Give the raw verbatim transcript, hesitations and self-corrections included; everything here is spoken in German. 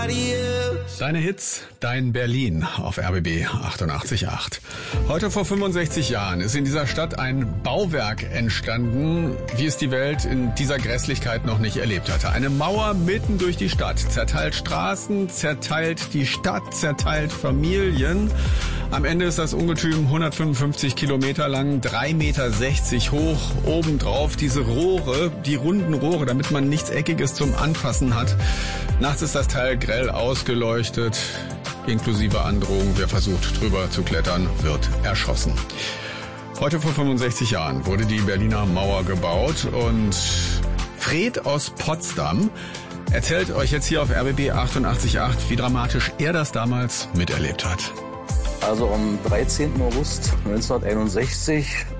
Deine Hits, dein Berlin auf R B B achtundachtzig Komma acht. Heute vor fünfundsechzig Jahren ist in dieser Stadt ein Bauwerk entstanden, wie es die Welt in dieser Grässlichkeit noch nicht erlebt hatte. Eine Mauer mitten durch die Stadt, zerteilt Straßen, zerteilt die Stadt, zerteilt Familien. Am Ende ist das Ungetüm hundertfünfundfünfzig Kilometer lang, drei Meter sechzig hoch. Obendrauf diese Rohre, die runden Rohre, damit man nichts Eckiges zum Anfassen hat. Nachts ist das Teil grell ausgeleuchtet, inklusive Androhung. Wer versucht, drüber zu klettern, wird erschossen. Heute vor fünfundsechzig Jahren wurde die Berliner Mauer gebaut und Fred aus Potsdam erzählt euch jetzt hier auf R B B achtundachtzig Komma acht, wie dramatisch er das damals miterlebt hat. Also am dreizehnten August neunzehnhunderteinundsechzig